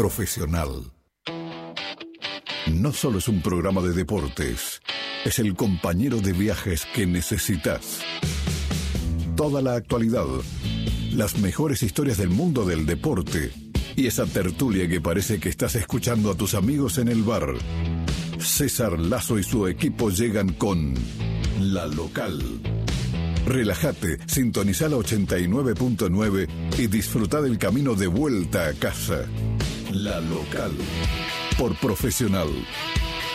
Profesional. No solo es un programa de deportes, es el compañero de viajes que necesitas. Toda la actualidad, las mejores historias del mundo del deporte y esa tertulia que parece que estás escuchando a tus amigos en el bar. César Lazo y su equipo llegan con La Local. Relájate, sintoniza la 89.9 y disfruta del camino de vuelta a casa. La Local, por Profesional.